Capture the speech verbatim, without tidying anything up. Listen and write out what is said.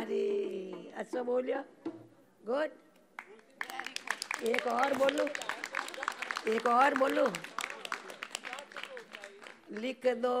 अरे अच्छा बोलियो, गुड। एक और बोलूं, एक और बोलूं, लिख दो